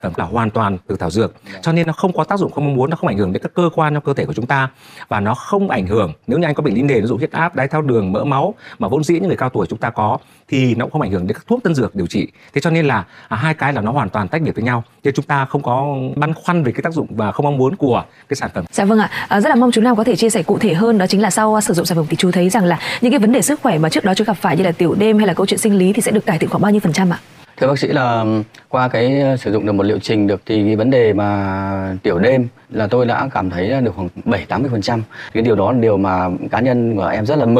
là hoàn toàn từ thảo dược, cho nên nó không có tác dụng không mong muốn, nó không ảnh hưởng đến các cơ quan trong cơ thể của chúng ta, và nó không ảnh hưởng nếu như anh có bệnh lý nền, ví dụ huyết áp, đái tháo đường, mỡ máu mà vốn dĩ những người cao tuổi chúng ta có, thì nó cũng không ảnh hưởng đến các thuốc tân dược điều trị. Thế cho nên là hai cái là nó hoàn toàn tách biệt với nhau, chứ chúng ta không có băn khoăn về cái tác dụng và không mong muốn của cái sản phẩm. Dạ vâng ạ, rất là mong chú Nam có thể chia sẻ cụ thể hơn, đó chính là sau sử dụng sản phẩm thì chú thấy rằng là những cái vấn đề sức khỏe mà trước đó chú gặp phải như là tiểu đêm hay là câu chuyện sinh lý thì sẽ được cải thiện khoảng bao nhiêu % ạ? Thưa bác sĩ là qua cái sử dụng được một liệu trình được thì cái vấn đề mà tiểu đêm là tôi đã cảm thấy là được khoảng 70-80%. Cái điều đó là điều mà cá nhân của em rất là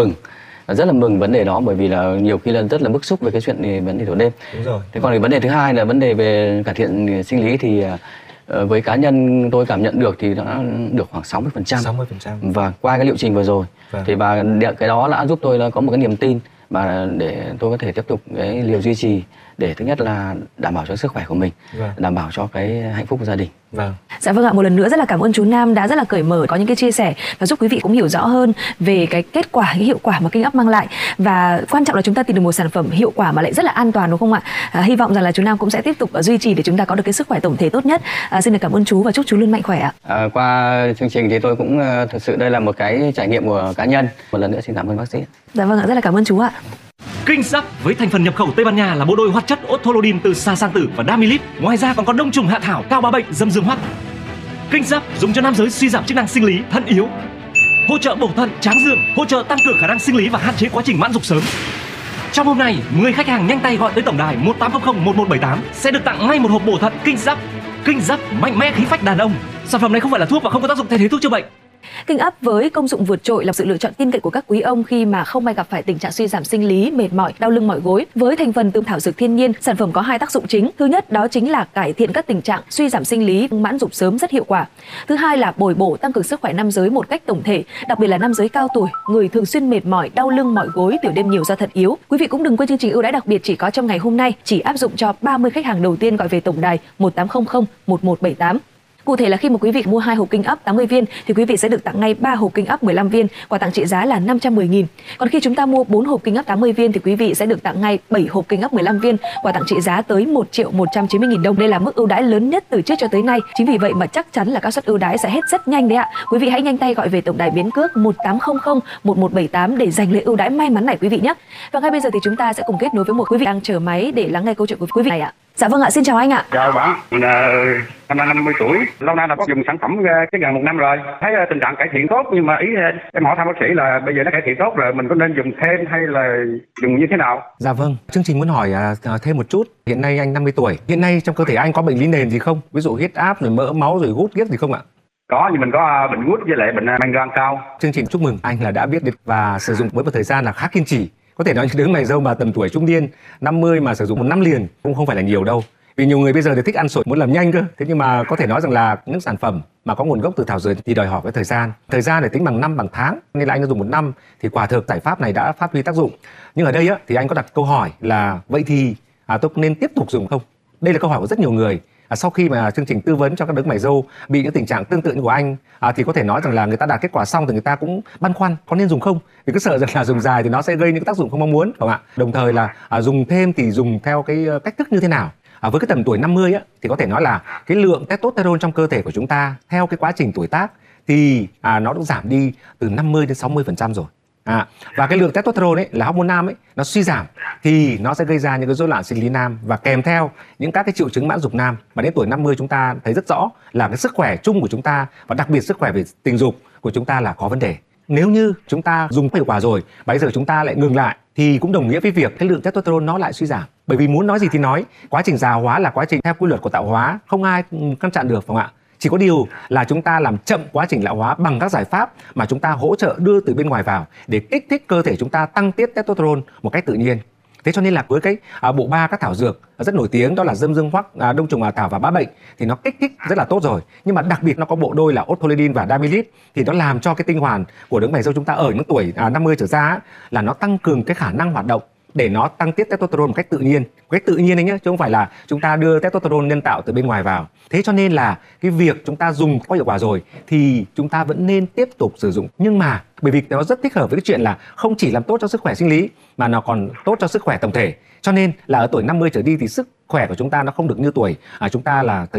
mừng vấn đề đó, bởi vì là nhiều khi là rất là bức xúc về cái chuyện vấn đề tiểu đêm. Đúng rồi. Thế còn cái vấn đề thứ hai là vấn đề về cải thiện sinh lý thì với cá nhân tôi cảm nhận được thì đã được khoảng 60%. Và qua cái liệu trình vừa rồi thì cái đó đã giúp tôi là có một cái niềm tin và để tôi có thể tiếp tục cái liều duy trì để thứ nhất là đảm bảo cho sức khỏe của mình, đảm bảo cho cái hạnh phúc của gia đình. Dạ vâng ạ, một lần nữa rất là cảm ơn chú Nam đã rất là cởi mở có những cái chia sẻ và giúp quý vị cũng hiểu rõ hơn về cái kết quả, cái hiệu quả mà Kinh Up mang lại, và quan trọng là chúng ta tìm được một sản phẩm hiệu quả mà lại rất là an toàn, đúng không ạ? Hy vọng rằng là chú Nam cũng sẽ tiếp tục duy trì để chúng ta có được cái sức khỏe tổng thể tốt nhất. Xin được cảm ơn chú và chúc chú luôn mạnh khỏe ạ. Qua chương trình thì tôi cũng thực sự đây là một cái trải nghiệm của cá nhân. Một lần nữa xin cảm ơn bác sĩ. Dạ vâng ạ, rất là cảm ơn chú ạ. Kinh Up với thành phần nhập khẩu Tây Ban Nha là bộ đôi hoạt chất Ortholodin từ sa san tử và Damilit. Ngoài ra còn có đông trùng hạ thảo, cao bá bệnh, dâm dương hoắc. Kinh Up dùng cho nam giới suy giảm chức năng sinh lý, thận yếu, hỗ trợ bổ thận, tráng dương, hỗ trợ tăng cường khả năng sinh lý và hạn chế quá trình mãn dục sớm. Trong hôm nay, 10 khách hàng nhanh tay gọi tới tổng đài 1800 1178 sẽ được tặng ngay một hộp bổ thận Kinh Up. Kinh Up mạnh mẽ khí phách đàn ông. Sản phẩm này không phải là thuốc và không có tác dụng thay thế thuốc chữa bệnh. Kinh Up với công dụng vượt trội là sự lựa chọn tin cậy của các quý ông khi mà không may gặp phải tình trạng suy giảm sinh lý, mệt mỏi, đau lưng mỏi gối. Với thành phần từ thảo dược thiên nhiên, sản phẩm có hai tác dụng chính. Thứ nhất đó chính là cải thiện các tình trạng suy giảm sinh lý, mãn dục sớm rất hiệu quả. Thứ hai là bồi bổ tăng cường sức khỏe nam giới một cách tổng thể, đặc biệt là nam giới cao tuổi, người thường xuyên mệt mỏi, đau lưng mỏi gối, tiểu đêm nhiều do thận yếu. Quý vị cũng đừng quên chương trình ưu đãi đặc biệt chỉ có trong ngày hôm nay, chỉ áp dụng cho 30 khách hàng đầu tiên gọi về tổng đài 1800 1178. Cụ thể là khi mà quý vị mua 2 hộp Kinh Up 80 viên thì quý vị sẽ được tặng ngay 3 hộp Kinh Up 15 viên, quà tặng trị giá là 510.000. Còn khi chúng ta mua 4 hộp Kinh Up 80 viên thì quý vị sẽ được tặng ngay 7 hộp Kinh Up 15 viên, quà tặng trị giá tới 1.190.000 đồng. Đây là mức ưu đãi lớn nhất từ trước cho tới nay. Chính vì vậy mà chắc chắn là các suất ưu đãi sẽ hết rất nhanh đấy ạ. Quý vị hãy nhanh tay gọi về tổng đài biến cước 1800 1178 để giành lấy ưu đãi may mắn này quý vị nhé. Và ngay bây giờ thì chúng ta sẽ cùng kết nối với một quý vị đang chờ máy để lắng nghe câu chuyện của quý vị này ạ. Dạ vâng ạ, xin chào anh ạ. Chào bạn, mình năm nay 50 tuổi, lâu nay là có dùng sản phẩm cái gần 1 năm rồi, thấy tình trạng cải thiện tốt, nhưng mà ý em hỏi thăm bác sĩ là bây giờ nó cải thiện tốt rồi, mình có nên dùng thêm hay là dùng như thế nào? Dạ vâng, chương trình muốn hỏi thêm một chút. Hiện nay anh 50 tuổi, hiện nay trong cơ thể anh có bệnh lý nền gì không? Ví dụ huyết áp, rồi mỡ máu, rồi gút ghiếc gì không ạ? Có, nhưng mình có bệnh gút với lại bệnh men gan cao. Chương trình chúc mừng anh là đã biết được và sử dụng với một thời gian là khá kiên trì. Có thể nói đứa mày dâu mà tầm tuổi trung niên 50 mà sử dụng 1 năm liền cũng không phải là nhiều đâu. Vì nhiều người bây giờ thì thích ăn sổi, muốn làm nhanh cơ. Thế nhưng mà có thể nói rằng là những sản phẩm mà có nguồn gốc từ thảo dược thì đòi hỏi cái thời gian để tính bằng năm bằng tháng, nên là anh đã dùng 1 năm thì quả thực giải pháp này đã phát huy tác dụng. Nhưng ở đây á thì anh có đặt câu hỏi là vậy thì tôi nên tiếp tục dùng không? Đây là câu hỏi của rất nhiều người. Sau khi mà chương trình tư vấn cho các đứa mày dâu bị những tình trạng tương tự như của anh thì có thể nói rằng là người ta đạt kết quả xong thì người ta cũng băn khoăn có nên dùng không, vì cứ sợ rằng là dùng dài thì nó sẽ gây những tác dụng không mong muốn, phải không ạ? Đồng thời là dùng thêm thì dùng theo cái cách thức như thế nào? Với cái tầm tuổi 50 á thì có thể nói là cái lượng testosterone trong cơ thể của chúng ta theo cái quá trình tuổi tác thì nó cũng giảm đi từ 50 đến 60% rồi. Và cái lượng testosterone ấy là hormone nam ấy, nó suy giảm thì nó sẽ gây ra những cái rối loạn sinh lý nam và kèm theo những các cái triệu chứng mãn dục nam. Và đến tuổi 50 chúng ta thấy rất rõ là cái sức khỏe chung của chúng ta và đặc biệt sức khỏe về tình dục của chúng ta là có vấn đề. Nếu như chúng ta dùng hiệu quả rồi, bây giờ chúng ta lại ngừng lại thì cũng đồng nghĩa với việc cái lượng testosterone nó lại suy giảm. Bởi vì muốn nói gì thì nói, quá trình già hóa là quá trình theo quy luật của tạo hóa, không ai ngăn chặn được, phải không ạ? Chỉ có điều là chúng ta làm chậm quá trình lão hóa bằng các giải pháp mà chúng ta hỗ trợ đưa từ bên ngoài vào để kích thích cơ thể chúng ta tăng tiết testosterone một cách tự nhiên. Thế cho nên là với cái bộ ba các thảo dược rất nổi tiếng đó là dâm dương hoắc, đông trùng hạ thảo và bá bệnh thì nó kích thích rất là tốt rồi. Nhưng mà đặc biệt nó có bộ đôi là Ortholodin và Damilit thì nó làm cho cái tinh hoàn của đứa mày dâu chúng ta ở những tuổi 50 trở ra là nó tăng cường cái khả năng hoạt động để nó tăng tiết testosterone một cách tự nhiên. Một cách tự nhiên đấy nhé, chứ không phải là chúng ta đưa testosterone nhân tạo từ bên ngoài vào. Thế cho nên là cái việc chúng ta dùng có hiệu quả rồi thì chúng ta vẫn nên tiếp tục sử dụng. Nhưng mà bởi vì nó rất thích hợp với cái chuyện là không chỉ làm tốt cho sức khỏe sinh lý mà nó còn tốt cho sức khỏe tổng thể. Cho nên là ở tuổi 50 trở đi thì sức khỏe của chúng ta nó không được như tuổi chúng ta là